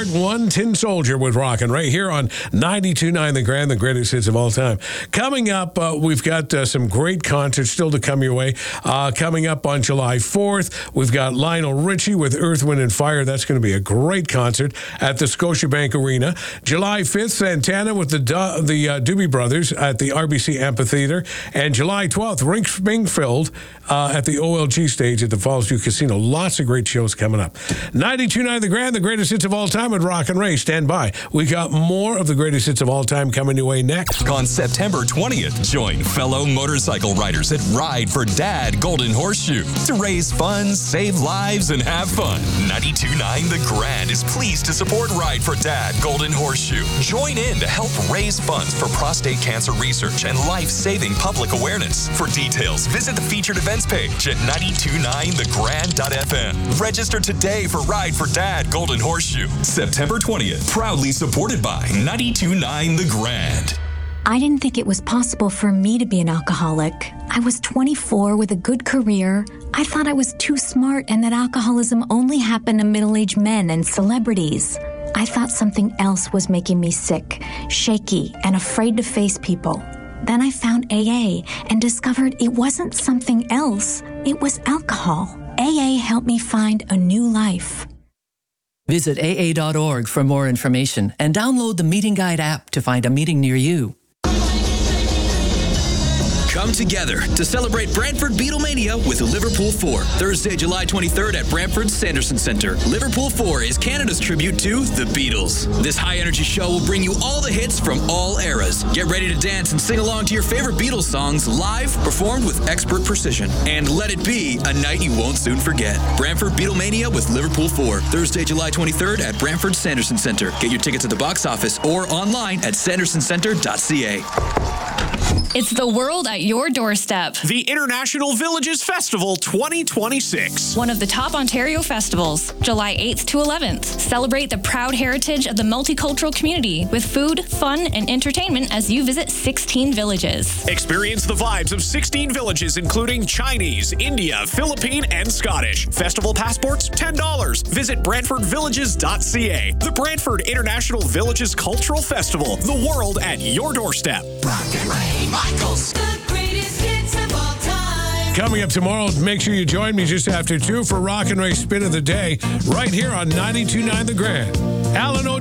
Part 1, Tin Soldier with Rockin' right here on 92.9 The Grand, the greatest hits of all time. Coming up, we've got some great concerts still to come your way. Coming up on July 4th, we've got Lionel Richie with Earth, Wind & Fire. That's going to be a great concert at the Scotiabank Arena. July 5th, Santana with the Doobie Brothers at the RBC Amphitheater. And July 12th, Rick Springfield at the OLG stage at the Falls View Casino. Lots of great shows coming up. 92.9 The Grand, the greatest hits of all time with Rock and Ray. Stand by. We got more of the greatest hits of all time coming your way next. On September 20th, join fellow motorcycle riders at Ride for Dad Golden Horseshoe to raise funds, save lives, and have fun. 92.9 The Grand is pleased to support Ride for Dad Golden Horseshoe. Join in to help raise funds for prostate cancer research and life-saving public awareness. For details, visit the featured events page at 929thegrand.fm. Register today for Ride for Dad Golden Horseshoe. September 20th, proudly supported by 92.9 The Grand. I didn't think it was possible for me to be an alcoholic. I was 24 with a good career. I thought I was too smart and that alcoholism only happened to middle-aged men and celebrities. I thought something else was making me sick, shaky, and afraid to face people. Then I found AA and discovered it wasn't something else. It was alcohol. AA helped me find a new life. Visit AA.org for more information and download the Meeting Guide app to find a meeting near you. Come together to celebrate Brantford Beatlemania with Liverpool 4. Thursday, July 23rd at Brantford Sanderson Centre. Liverpool 4 is Canada's tribute to the Beatles. This high-energy show will bring you all the hits from all eras. Get ready to dance and sing along to your favorite Beatles songs live, performed with expert precision. And let it be a night you won't soon forget. Brantford Beatlemania with Liverpool 4. Thursday, July 23rd at Brantford Sanderson Centre. Get your tickets at the box office or online at sandersoncentre.ca. It's the world at your doorstep. The International Villages Festival 2026. One of the top Ontario festivals, July 8th to 11th. Celebrate the proud heritage of the multicultural community with food, fun, and entertainment as you visit 16 villages. Experience the vibes of 16 villages, including Chinese, India, Philippine, and Scottish. Festival passports, $10. Visit BrantfordVillages.ca. The Brantford International Villages Cultural Festival. The world at your doorstep. The greatest hits of all time. Coming up tomorrow, make sure you join me just after 2 for Rock and Ray Spin of the Day right here on 92.9 The Grand. Alan O'Day.